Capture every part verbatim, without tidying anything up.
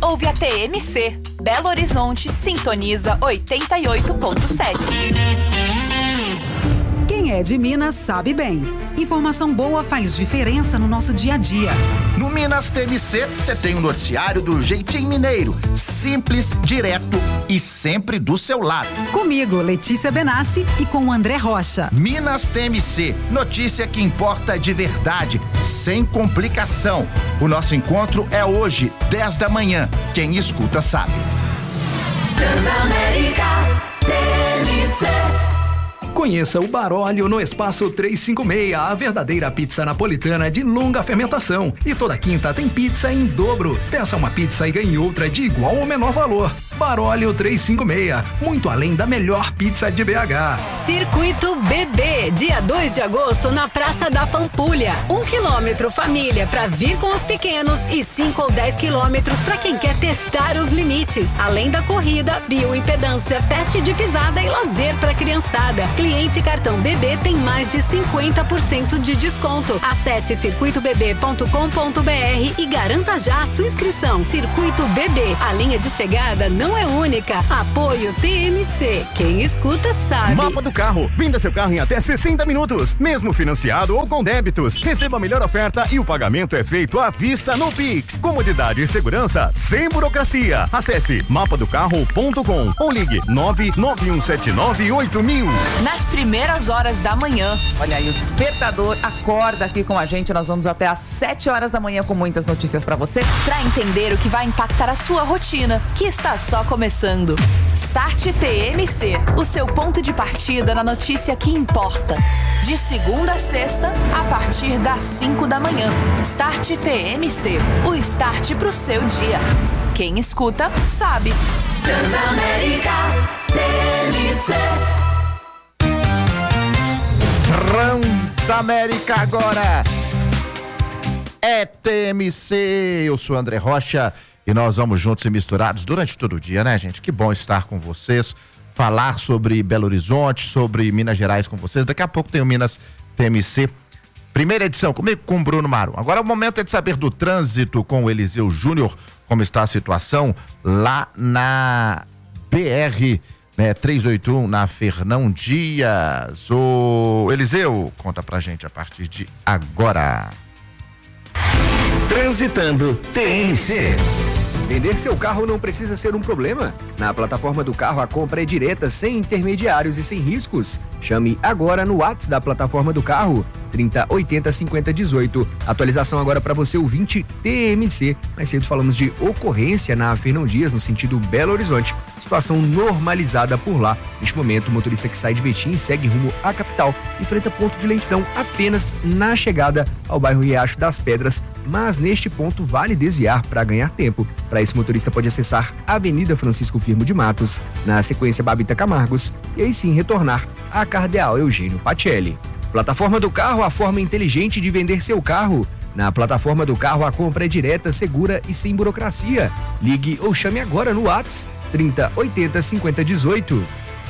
ouve a T M C. Belo Horizonte sintoniza oitenta e oito ponto sete. Quem é de Minas sabe bem. Informação boa faz diferença no nosso dia a dia. No Minas T M C, você tem um noticiário do jeitinho mineiro. Simples, direto e sempre do seu lado. Comigo, Letícia Benassi, e com o André Rocha. Minas T M C, notícia que importa de verdade, sem complicação. O nosso encontro é hoje, dez da manhã. Quem escuta sabe. Transamérica T M C. Conheça o Baróleo no Espaço trezentos e cinquenta e seis, a verdadeira pizza napolitana de longa fermentação. E toda quinta tem pizza em dobro. Peça uma pizza e ganhe outra de igual ou menor valor. Baróleo trezentos e cinquenta e seis, muito além da melhor pizza de B H. Circuito B B, dia dois de agosto na Praça da Pampulha. Um quilômetro família para vir com os pequenos e cinco ou dez quilômetros para quem quer testar os limites. Além da corrida, bioimpedância, teste de pisada e lazer para criançada. Cliente cartão B B tem mais de cinquenta por cento de desconto. Acesse circuito b b ponto com ponto b r e garanta já a sua inscrição. Circuito B B, a linha de chegada não é única. Apoio T M C. Quem escuta sabe. Mapa do carro. Venda seu carro em até sessenta minutos, mesmo financiado ou com débitos. Receba a melhor oferta e o pagamento é feito à vista no Pix. Comodidade e segurança sem burocracia. Acesse mapa do carro ponto com ou ligue nove nove um sete nove oito mil. Nas primeiras horas da manhã. Olha aí, o despertador acorda aqui com a gente. Nós vamos até às sete horas da manhã com muitas notícias pra você. Pra entender o que vai impactar a sua rotina, que está só começando. Start T M C, o seu ponto de partida na notícia que importa. De segunda a sexta, a partir das cinco da manhã. Start T M C, o start pro seu dia. Quem escuta, sabe. Transamérica T M C. Transamérica agora é T M C. Eu sou André Rocha e nós vamos juntos e misturados durante todo o dia, né, gente? Que bom estar com vocês, falar sobre Belo Horizonte, sobre Minas Gerais com vocês. Daqui a pouco tem o Minas T M C, primeira edição, comigo, com o Bruno Marum. Agora o momento é de saber do trânsito com o Eliseu Júnior, como está a situação lá na B R né, trezentos e oitenta e um, na Fernão Dias. Ô Eliseu, conta pra gente a partir de agora. Transitando T M C. Vender seu carro não precisa ser um problema. Na plataforma do carro, a compra é direta, sem intermediários e sem riscos. Chame agora no WhatsApp da plataforma do carro, trinta, oitenta, cinquenta, dezoito. Atualização agora para você, ouvinte T M C. Mais cedo falamos de ocorrência na Fernão Dias, no sentido Belo Horizonte. Situação normalizada por lá. Neste momento, o motorista que sai de Betim segue rumo à capital, enfrenta ponto de lentidão apenas na chegada ao bairro Riacho das Pedras, mas neste ponto vale desviar para ganhar tempo. Para isso, o motorista pode acessar a Avenida Francisco Firmo de Matos, na sequência Babita Camargos, e aí sim retornar à Cardeal Eugênio Pacelli. Plataforma do carro, a forma inteligente de vender seu carro. Na plataforma do carro, a compra é direta, segura e sem burocracia. Ligue ou chame agora no WhatsApp trinta, oitenta, cinquenta, dezoito.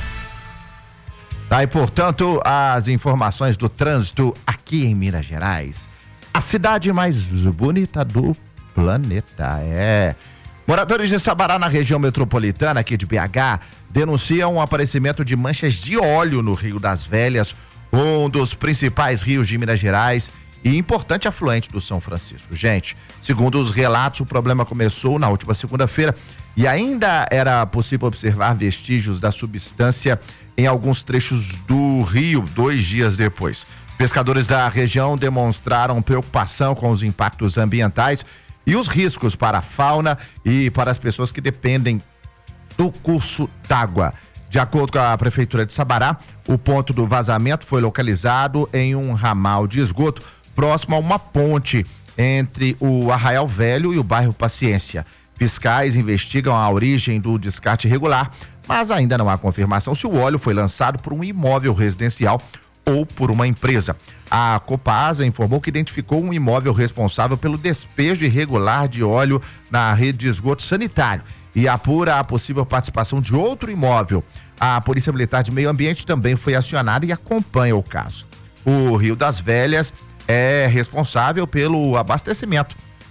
Tá, e portanto, as informações do trânsito aqui em Minas Gerais. A cidade mais bonita do planeta, é. Moradores de Sabará, na região metropolitana aqui de B H, denunciam o aparecimento de manchas de óleo no Rio das Velhas, um dos principais rios de Minas Gerais e importante afluente do São Francisco. Gente, segundo os relatos, o problema começou na última segunda-feira e ainda era possível observar vestígios da substância em alguns trechos do rio dois dias depois. Pescadores da região demonstraram preocupação com os impactos ambientais e os riscos para a fauna e para as pessoas que dependem do curso d'água. De acordo com a Prefeitura de Sabará, o ponto do vazamento foi localizado em um ramal de esgoto próximo a uma ponte entre o Arraial Velho e o bairro Paciência. Fiscais investigam a origem do descarte irregular, mas ainda não há confirmação se o óleo foi lançado por um imóvel residencial ou por uma empresa. A Copasa informou que identificou um imóvel responsável pelo despejo irregular de óleo na rede de esgoto sanitário e apura a possível participação de outro imóvel. A Polícia Militar de Meio Ambiente também foi acionada e acompanha o caso. O Rio das Velhas é responsável pelo abastecimento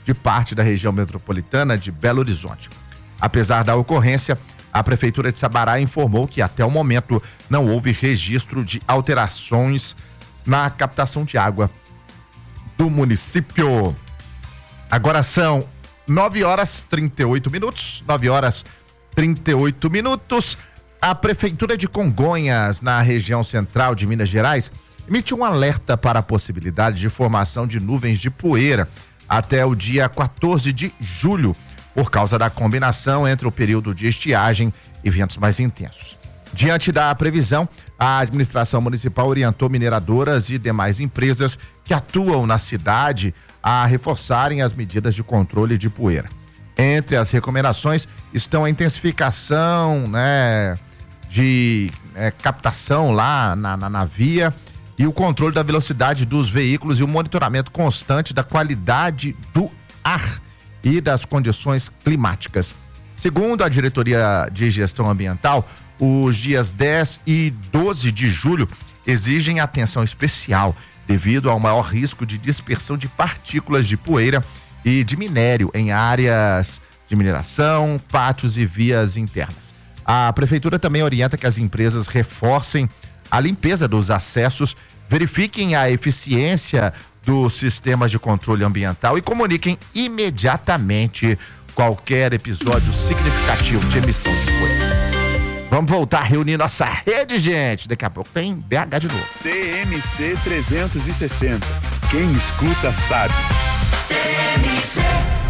de parte da região metropolitana de Belo Horizonte. Apesar da ocorrência, a Prefeitura de Sabará informou que até o momento não houve registro de alterações na captação de água do município. Agora são nove horas e trinta e oito minutos, nove horas e trinta e oito minutos. A Prefeitura de Congonhas, na região central de Minas Gerais, emitiu um alerta para a possibilidade de formação de nuvens de poeira até o dia quatorze de julho, por causa da combinação entre o período de estiagem e ventos mais intensos. Diante da previsão, a administração municipal orientou mineradoras e demais empresas que atuam na cidade a reforçarem as medidas de controle de poeira. Entre as recomendações estão a intensificação, né, de é, captação lá na, na, na via e o controle da velocidade dos veículos e o monitoramento constante da qualidade do ar e das condições climáticas. Segundo a Diretoria de Gestão Ambiental, os dias dez e doze de julho exigem atenção especial devido ao maior risco de dispersão de partículas de poeira e de minério em áreas de mineração, pátios e vias internas. A Prefeitura também orienta que as empresas reforcem a limpeza dos acessos, verifiquem a eficiência dos sistemas de controle ambiental e comuniquem imediatamente qualquer episódio significativo de emissão de poeira. Vamos voltar a reunir nossa rede, gente. Daqui a pouco tem B H de novo. T M C trezentos e sessenta. Quem escuta sabe. T M C.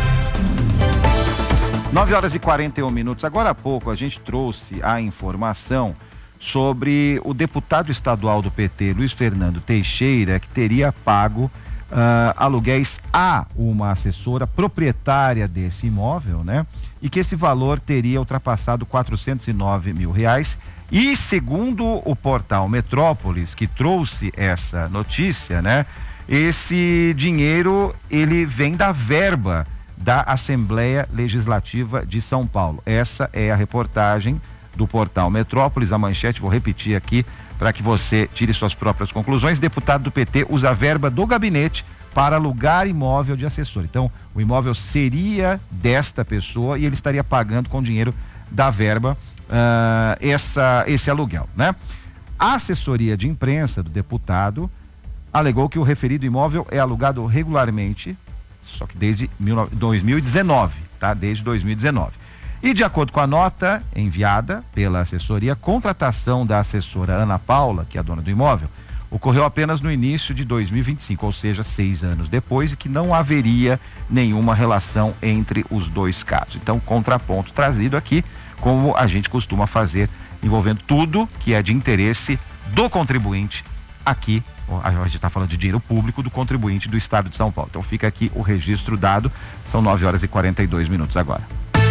nove horas e quarenta e um minutos. Agora há pouco a gente trouxe a informação sobre o deputado estadual do P T, Luiz Fernando Teixeira, que teria pago Uh, aluguéis a uma assessora proprietária desse imóvel, né? E que esse valor teria ultrapassado quatrocentos e nove mil reais. E segundo o portal Metrópolis, que trouxe essa notícia, né? Esse dinheiro, ele vem da verba da Assembleia Legislativa de São Paulo. Essa é a reportagem do portal Metrópolis. A manchete, vou repetir aqui, para que você tire suas próprias conclusões. Deputado do P T usa a verba do gabinete para alugar imóvel de assessor. Então, o imóvel seria desta pessoa e ele estaria pagando com dinheiro da verba uh, essa, esse aluguel, né? A assessoria de imprensa do deputado alegou que o referido imóvel é alugado regularmente, só que desde dois mil e dezenove, tá? Desde dois mil e dezenove. E de acordo com a nota enviada pela assessoria, a contratação da assessora Ana Paula, que é a dona do imóvel, ocorreu apenas no início de dois mil e vinte e cinco, ou seja, seis anos depois, e que não haveria nenhuma relação entre os dois casos. Então, contraponto trazido aqui, como a gente costuma fazer, envolvendo tudo que é de interesse do contribuinte aqui. A gente está falando de dinheiro público do contribuinte do estado de São Paulo. Então, fica aqui o registro dado. São nove horas e quarenta e dois minutos agora.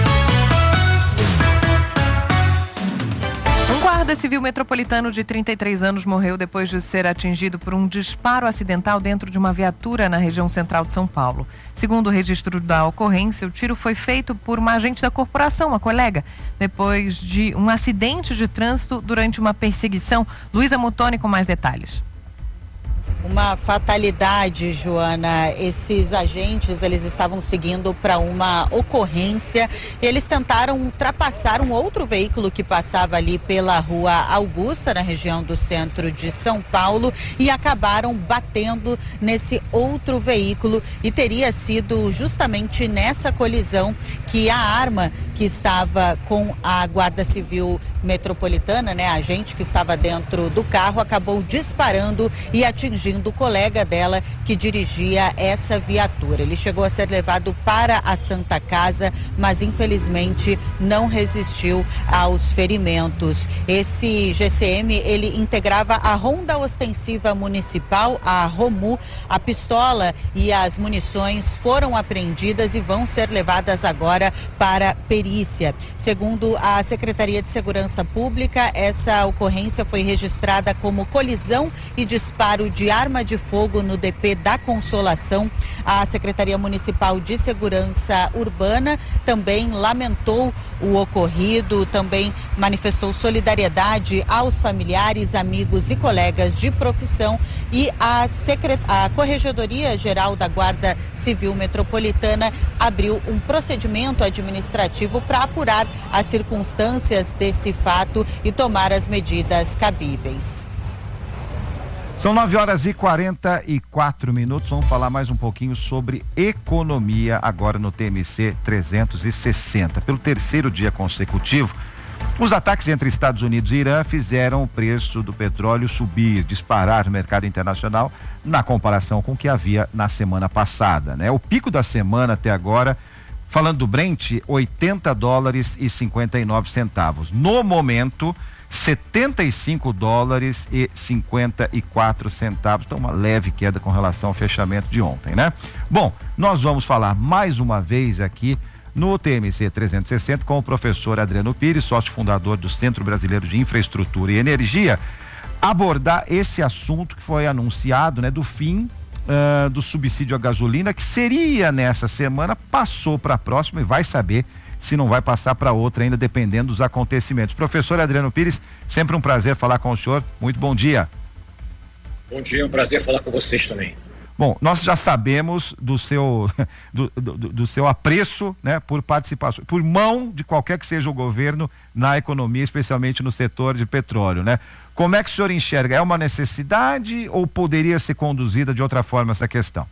Um guarda civil metropolitano de trinta e três anos morreu depois de ser atingido por um disparo acidental dentro de uma viatura na região central de São Paulo. Segundo o registro da ocorrência, o tiro foi feito por uma agente da corporação, uma colega, depois de um acidente de trânsito durante uma perseguição. Luísa Mutoni com mais detalhes. Uma fatalidade, Joana. Esses agentes, eles estavam seguindo para uma ocorrência. Eles tentaram ultrapassar um outro veículo que passava ali pela Rua Augusta, na região do centro de São Paulo, e acabaram batendo nesse outro veículo. E teria sido justamente nessa colisão que a arma que estava com a Guarda Civil Metropolitana, né, a agente que estava dentro do carro, acabou disparando e atingindo o colega dela que dirigia essa viatura. Ele chegou a ser levado para a Santa Casa, mas infelizmente não resistiu aos ferimentos. Esse G C M, ele integrava a Ronda Ostensiva Municipal, a ROMU. A pistola e as munições foram apreendidas e vão ser levadas agora para perícia. Segundo a Secretaria de Segurança Pública, essa ocorrência foi registrada como colisão e disparo de arma de fogo no D P da Consolação. A Secretaria Municipal de Segurança Urbana também lamentou o ocorrido, também manifestou solidariedade aos familiares, amigos e colegas de profissão, e a, secret... a Corregedoria Geral da Guarda Civil Metropolitana abriu um procedimento administrativo para apurar as circunstâncias desse fato e tomar as medidas cabíveis. São nove horas e quarenta e quatro minutos. Vamos falar mais um pouquinho sobre economia agora no T M C trezentos e sessenta. Pelo terceiro dia consecutivo, os ataques entre Estados Unidos e Irã fizeram o preço do petróleo subir, disparar no mercado internacional na comparação com o que havia na semana passada, né? O pico da semana até agora, falando do Brent, oitenta dólares e cinquenta e nove centavos. No momento, setenta e cinco dólares e cinquenta e quatro centavos. Então, uma leve queda com relação ao fechamento de ontem, né? Bom, nós vamos falar mais uma vez aqui no T M C trezentos e sessenta com o professor Adriano Pires, sócio fundador do Centro Brasileiro de Infraestrutura e Energia, abordar esse assunto que foi anunciado, né, do fim uh, do subsídio à gasolina, que seria nessa semana, passou para a próxima e vai saber se não vai passar para outra ainda, dependendo dos acontecimentos. Professor Adriano Pires, sempre um prazer falar com o senhor. Muito bom dia. Bom dia, é um prazer falar com vocês também. Bom, nós já sabemos do seu, do, do, do seu apreço, né, por participação, por mão de qualquer que seja o governo na economia, especialmente no setor de petróleo, né? Como é que o senhor enxerga? É uma necessidade ou poderia ser conduzida de outra forma essa questão?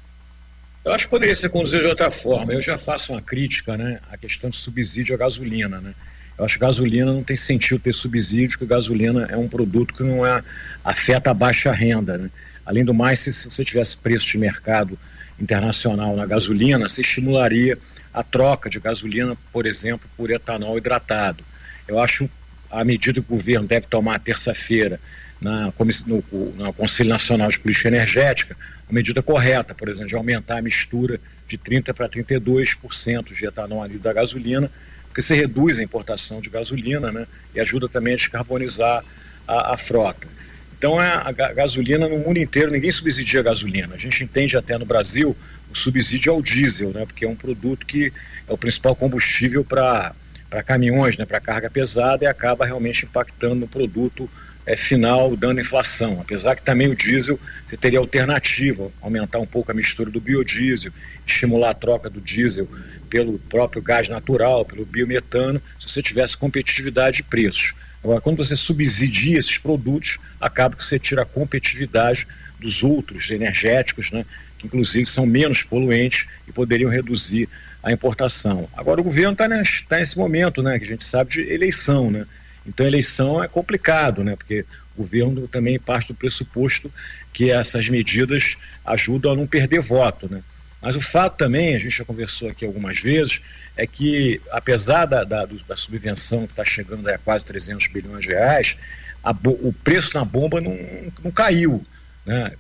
Eu acho que poderia ser conduzido de outra forma. Eu já faço uma crítica, né, à questão de subsídio à gasolina, né? Eu acho que gasolina não tem sentido ter subsídio, porque gasolina é um produto que não é, afeta a baixa renda, né? Além do mais, se, se você tivesse preço de mercado internacional na gasolina, você estimularia a troca de gasolina, por exemplo, por etanol hidratado. Eu acho a medida que o governo deve tomar terça-feira na, no, no Conselho Nacional de Política Energética, uma medida correta, por exemplo, de aumentar a mistura de trinta por cento para trinta e dois por cento de etanol ali da gasolina, porque você reduz a importação de gasolina, né, e ajuda também a descarbonizar a, a frota. Então, a, a gasolina no mundo inteiro, ninguém subsidia a gasolina. A gente entende até no Brasil o subsídio ao diesel, né, porque é um produto que é o principal combustível para para caminhões, né, para carga pesada, e acaba realmente impactando no produto é, final, dando inflação. Apesar que também o diesel, você teria alternativa, aumentar um pouco a mistura do biodiesel, estimular a troca do diesel pelo próprio gás natural, pelo biometano, se você tivesse competitividade de preços. Agora, quando você subsidia esses produtos, acaba que você tira a competitividade dos outros energéticos, né, que inclusive são menos poluentes e poderiam reduzir a importação. Agora o governo está tá nesse momento, né, que a gente sabe, de eleição, né? Então eleição é complicado, né, porque o governo também parte do pressuposto que essas medidas ajudam a não perder voto, né? Mas o fato também, a gente já conversou aqui algumas vezes, é que apesar da, da, da subvenção que está chegando a quase trezentos bilhões de reais, a, o preço na bomba não, não caiu, né?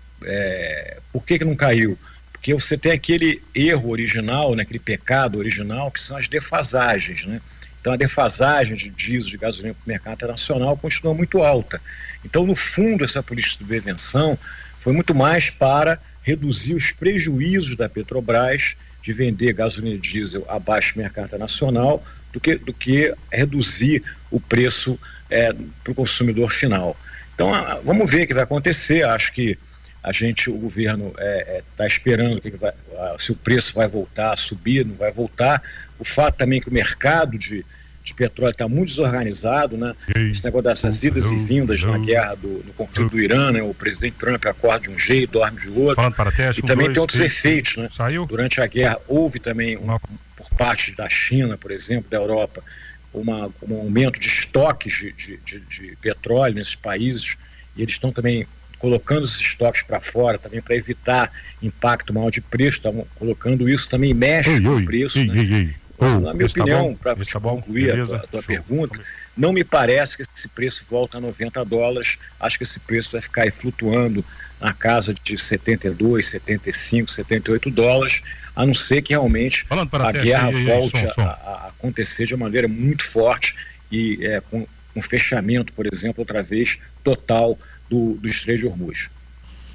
É, por que que não caiu? Porque você tem aquele erro original, né, aquele pecado original, que são as defasagens, né? Então a defasagem de diesel, de gasolina para o mercado internacional continua muito alta. Então, no fundo, essa política de prevenção foi muito mais para reduzir os prejuízos da Petrobras de vender gasolina e diesel abaixo do mercado internacional do que, do que reduzir o preço é, para o consumidor final. Então, a, vamos ver o que vai acontecer. Acho que a gente, o governo está é, é, tá esperando que vai, a, se o preço vai voltar a subir, não vai voltar. O fato também que o mercado de, de petróleo está muito desorganizado, né? Esse negócio dessas idas e vindas na guerra, do, no conflito do Irã, né? O presidente Trump acorda de um jeito, dorme de outro. Para teste, e também um, dois, tem outros três, efeitos, né? Saiu? Durante a guerra houve também, um, por parte da China, por exemplo, da Europa, uma, um aumento de estoques de, de, de, de petróleo nesses países, e eles estão também colocando esses estoques para fora também para evitar impacto maior de preço, estão colocando isso também, mexe oi, no oi, preço, ei, né? ei, ei. Oh, na minha opinião, tá para tá concluir a tua, a tua pergunta, não me parece que esse preço volta a noventa dólares, acho que esse preço vai ficar aí flutuando na casa de setenta e dois, setenta e cinco, setenta e oito dólares, a não ser que realmente a guerra aí, volte aí, som, a, a acontecer de uma maneira muito forte e é, com um fechamento, por exemplo, outra vez, total do, do Estreito de Hormuz.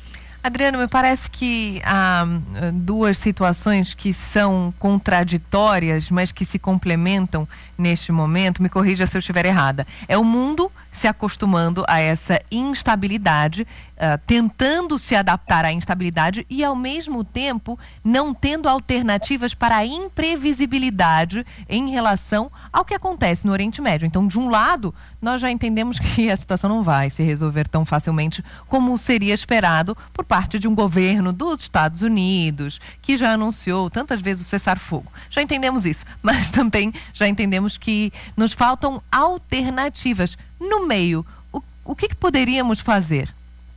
Adriano, me parece que há duas situações que são contraditórias, mas que se complementam neste momento. Me corrija se eu estiver errada. É o mundo se acostumando a essa instabilidade, uh, tentando se adaptar à instabilidade e, ao mesmo tempo, não tendo alternativas para a imprevisibilidade em relação ao que acontece no Oriente Médio. Então, de um lado, nós já entendemos que a situação não vai se resolver tão facilmente como seria esperado por parte de um governo dos Estados Unidos, que já anunciou tantas vezes o cessar-fogo. Já entendemos isso, mas também já entendemos que nos faltam alternativas. No meio, o, o que, que poderíamos fazer?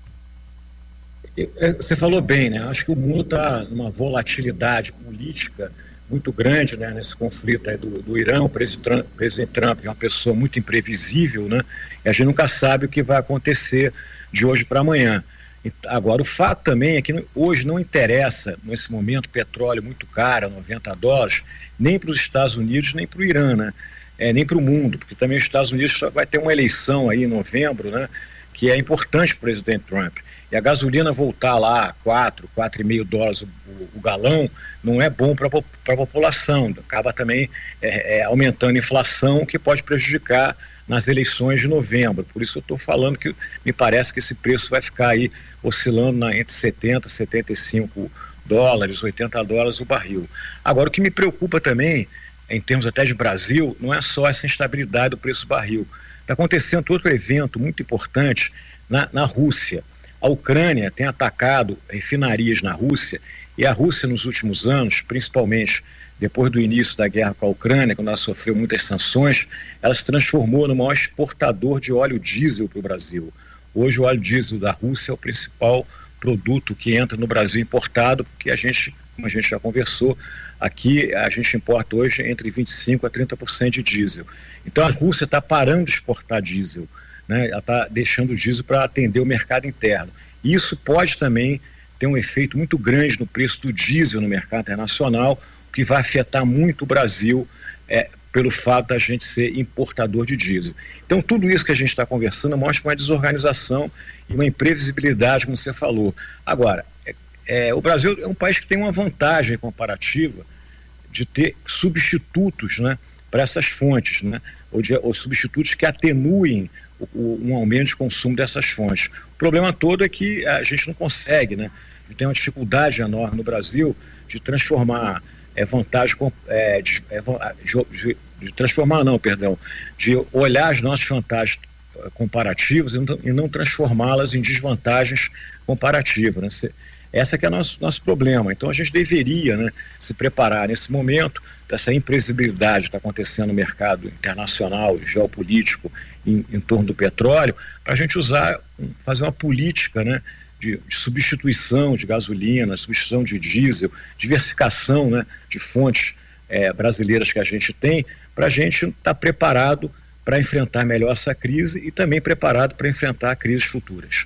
Você falou bem, né? Acho que o mundo está numa volatilidade política muito grande, né, nesse conflito aí do, do Irã. O presidente Trump é uma pessoa muito imprevisível, né? E a gente nunca sabe o que vai acontecer de hoje para amanhã. Agora, o fato também é que hoje não interessa, nesse momento, petróleo muito caro, noventa dólares, nem para os Estados Unidos, nem para o Irã, né? É, nem para o mundo, porque também os Estados Unidos só vai ter uma eleição aí em novembro, né? Que é importante para o presidente Trump. E a gasolina voltar lá a quatro, quatro e meio dólares o, o, o galão, não é bom para a população. Acaba também é, é, aumentando a inflação, que pode prejudicar nas eleições de novembro. Por isso eu estou falando que me parece que esse preço vai ficar aí oscilando na, entre setenta, setenta e cinco dólares, oitenta dólares o barril. Agora, o que me preocupa também, em termos até de Brasil, não é só essa instabilidade do preço do barril. Está acontecendo outro evento muito importante na, na Rússia. A Ucrânia tem atacado refinarias na Rússia, e a Rússia nos últimos anos, principalmente depois do início da guerra com a Ucrânia, quando ela sofreu muitas sanções, ela se transformou no maior exportador de óleo diesel para o Brasil. Hoje o óleo diesel da Rússia é o principal produto que entra no Brasil importado, porque a gente, como a gente já conversou, aqui a gente importa hoje entre vinte e cinco por cento a trinta por cento de diesel. Então a Rússia está parando de exportar diesel, né? Ela está deixando o diesel para atender o mercado interno. E isso pode também ter um efeito muito grande no preço do diesel no mercado internacional, que vai afetar muito o Brasil é, pelo fato da gente ser importador de diesel. Então tudo isso que a gente está conversando mostra uma desorganização e uma imprevisibilidade, como você falou. Agora, é, é, o Brasil é um país que tem uma vantagem comparativa de ter substitutos, né, para essas fontes, né, ou, de, ou substitutos que atenuem o, o, um aumento de consumo dessas fontes. O problema todo é que a gente não consegue, né, tem uma dificuldade enorme no Brasil de transformar é vantagem é, de, é, de, de transformar não, perdão, de olhar as nossas vantagens comparativas e não, e não transformá-las em desvantagens comparativas, né? Se, essa que é o nosso, nosso problema. Então a gente deveria, né, se preparar nesse momento dessa imprevisibilidade que está acontecendo no mercado internacional, geopolítico, em, em torno do petróleo, para a gente usar, fazer uma política, né, De, de substituição de gasolina, substituição de diesel, diversificação, né, de fontes é, brasileiras que a gente tem, para a gente estar tá preparado para enfrentar melhor essa crise e também preparado para enfrentar crises futuras.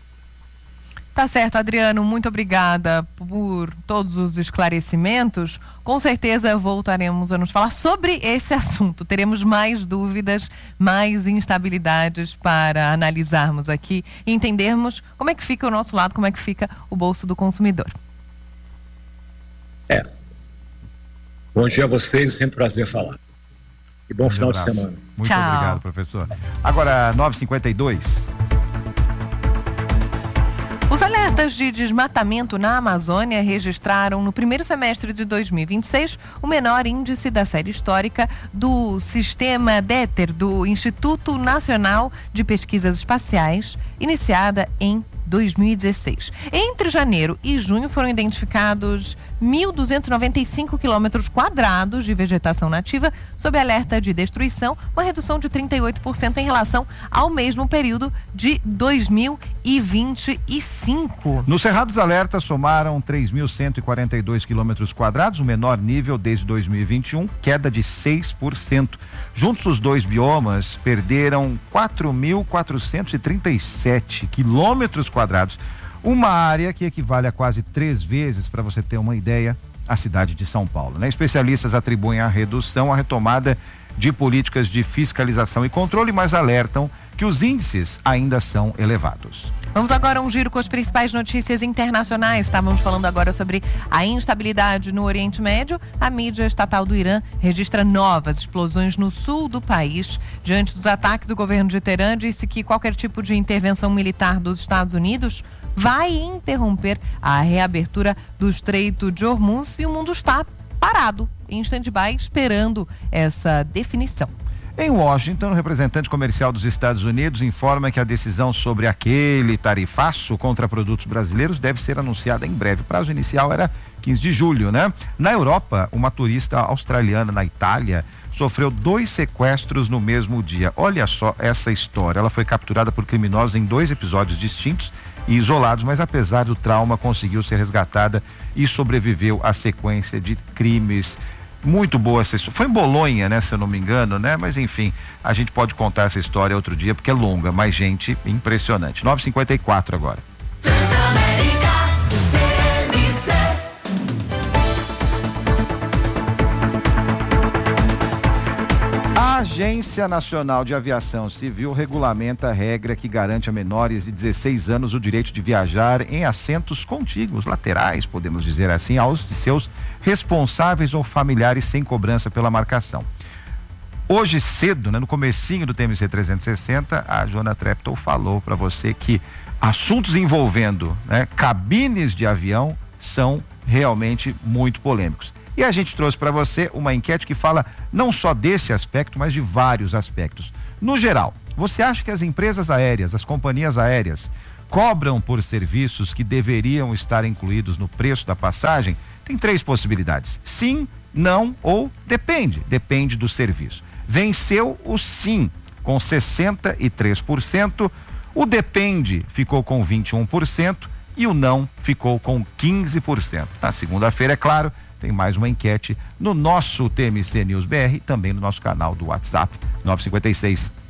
Tá certo, Adriano, muito obrigada por todos os esclarecimentos. Com certeza voltaremos a nos falar sobre esse assunto. Teremos mais dúvidas, mais instabilidades para analisarmos aqui e entendermos como é que fica o nosso lado, como é que fica o bolso do consumidor. É. Bom dia a vocês, é sempre um prazer falar. E bom um final abraço. de semana. Muito Tchau. Obrigado, professor. Agora, nove e cinquenta e dois. Os alertas de desmatamento na Amazônia registraram no primeiro semestre de dois mil e vinte e seis o menor índice da série histórica do sistema DETER, do Instituto Nacional de Pesquisas Espaciais, iniciada em dois mil e dezesseis. Entre janeiro e junho foram identificados mil duzentos e noventa e cinco quilômetros quadrados de vegetação nativa sob alerta de destruição, uma redução de trinta e oito por cento em relação ao mesmo período de dois mil e vinte e cinco. No Cerrado, os alertas somaram três mil cento e quarenta e dois quilômetros quadrados, o menor nível desde dois mil e vinte e um, queda de seis por cento. Juntos, os dois biomas perderam quatro mil quatrocentos e trinta e sete quilômetros quadrados, uma área que equivale a quase três vezes, para você ter uma ideia, a cidade de São Paulo, né? Especialistas atribuem a redução à retomada de políticas de fiscalização e controle, mas alertam que os índices ainda são elevados. Vamos agora a um giro com as principais notícias internacionais. Estávamos falando agora sobre a instabilidade no Oriente Médio. A mídia estatal do Irã registra novas explosões no sul do país. Diante dos ataques, o governo de Teherã disse que qualquer tipo de intervenção militar dos Estados Unidos vai interromper a reabertura do Estreito de Hormuz e o mundo está parado, em stand-by, esperando essa definição. Em Washington, o representante comercial dos Estados Unidos informa que a decisão sobre aquele tarifaço contra produtos brasileiros deve ser anunciada em breve. O prazo inicial era quinze de julho, né? Na Europa, uma turista australiana na Itália sofreu dois sequestros no mesmo dia. Olha só essa história. Ela foi capturada por criminosos em dois episódios distintos e isolados, mas apesar do trauma conseguiu ser resgatada e sobreviveu à sequência de crimes. Muito boa essa história. Foi em Bolonha, né, se eu não me engano, né? Mas enfim, a gente pode contar essa história outro dia porque é longa, mas gente, impressionante. nove e cinquenta e quatro agora. A Agência Nacional de Aviação Civil regulamenta a regra que garante a menores de dezesseis anos o direito de viajar em assentos contíguos, laterais, podemos dizer assim, aos de seus responsáveis ou familiares sem cobrança pela marcação. Hoje cedo, né, no comecinho do T M C trezentos e sessenta, a Joana Treptow falou para você que assuntos envolvendo, né, cabines de avião são realmente muito polêmicos. E a gente trouxe para você uma enquete que fala não só desse aspecto, mas de vários aspectos. No geral, você acha que as empresas aéreas, as companhias aéreas, cobram por serviços que deveriam estar incluídos no preço da passagem? Tem três possibilidades: sim, não ou depende. Depende do serviço. Venceu o sim, com sessenta e três por cento. O depende ficou com vinte e um por cento e o não ficou com quinze por cento. Na segunda-feira, é claro, tem mais uma enquete no nosso T M C News B R, também no nosso canal do WhatsApp, nove cinco seis,